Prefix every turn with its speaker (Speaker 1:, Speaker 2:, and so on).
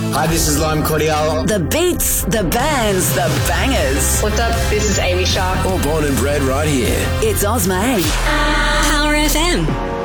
Speaker 1: Hi, this is Lime Cordial.
Speaker 2: The beats, the bands, the bangers.
Speaker 3: What's up? This is Amy Shark.
Speaker 1: All born and bred right here.
Speaker 2: It's Ozmane.
Speaker 4: Power FM.